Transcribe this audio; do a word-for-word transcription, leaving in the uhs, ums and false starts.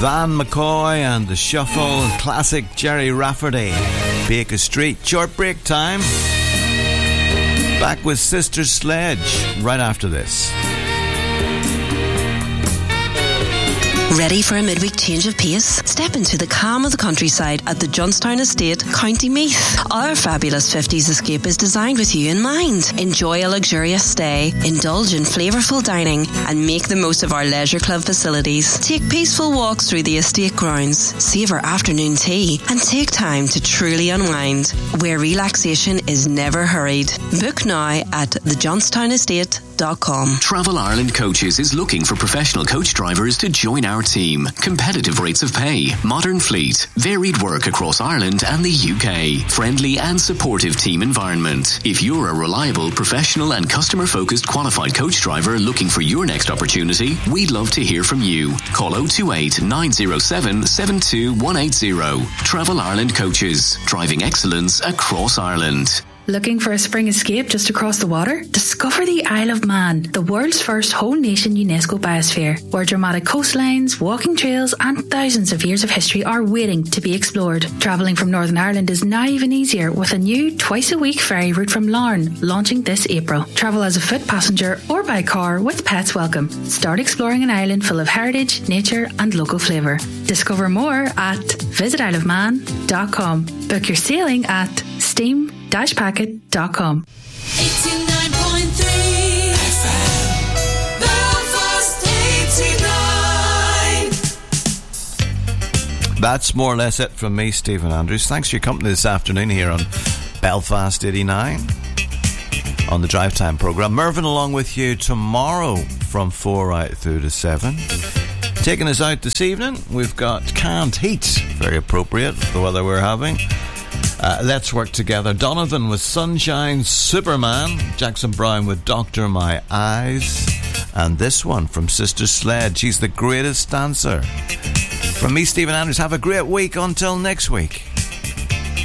Van McCoy and the Shuffle, classic Jerry Rafferty, Baker Street. Short break time. Back with Sister Sledge right after this. Ready for a midweek change of pace? Step into the calm of the countryside at the Johnstown Estate, County Meath. Our fabulous fifties escape is designed with you in mind. Enjoy a luxurious stay, indulge in flavourful dining, and make the most of our leisure club facilities. Take peaceful walks through the estate grounds, savour afternoon tea, and take time to truly unwind, where relaxation is never hurried. Book now at the johnstown estate dot com. Travel Ireland Coaches is looking for professional coach drivers to join our team. Competitive rates of pay, modern fleet, varied work across Ireland and the U K. Friendly and supportive team environment. If you're a reliable, professional and customer-focused qualified coach driver looking for your next opportunity, we'd love to hear from you. Call oh two eight, nine oh seven, seven two one eight oh. Travel Ireland Coaches. Driving excellence across Ireland. Looking for a spring escape just across the water? Discover the Isle of Man, the world's first whole nation UNESCO biosphere, where dramatic coastlines, walking trails and thousands of years of history are waiting to be explored. Travelling from Northern Ireland is now even easier with a new twice a week ferry route from Larne launching this April. Travel as a foot passenger or by car with pets welcome. Start exploring an island full of heritage, nature and local flavour. Discover more at visit isle of man dot com. Book your sailing at steam dash packet dot com. eighty-nine point three F M Belfast eighty-nine. That's more or less it from me, Stephen Andrews. Thanks for your company this afternoon here on Belfast eighty-nine on the Drive Time programme. Mervyn along with you tomorrow from four right through to seven. Taking us out this evening, we've got Canned Heat, very appropriate for the weather we're having. Uh, Let's Work Together. Donovan with Sunshine Superman. Jackson Brown with Doctor My Eyes. And this one from Sister Sledge. She's the greatest dancer. From me, Stephen Andrews. Have a great week until next week.